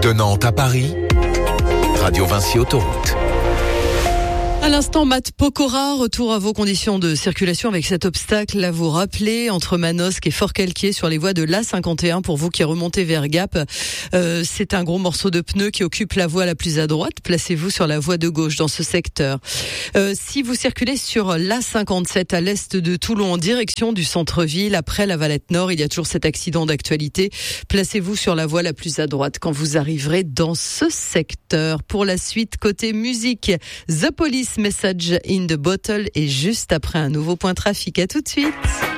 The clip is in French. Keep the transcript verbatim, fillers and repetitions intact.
De Nantes à Paris, Radio Vinci Autoroute. À l'instant, Matt Pokora, retour à vos conditions de circulation avec cet obstacle à vous rappeler entre Manosque et Fort-Calquier sur les voies de l'A cinquante et un pour vous qui remontez vers Gap. Euh, c'est un gros morceau de pneu qui occupe la voie la plus à droite. Placez-vous sur la voie de gauche dans ce secteur. Euh, si vous circulez sur l'A cinquante-sept à l'est de Toulon en direction du centre-ville, après la Valette Nord, il y a toujours cet accident d'actualité. Placez-vous sur la voie la plus à droite quand vous arriverez dans ce secteur. Pour la suite, côté musique, The Police, Message in the Bottle, et juste après un nouveau point trafic. À tout de suite.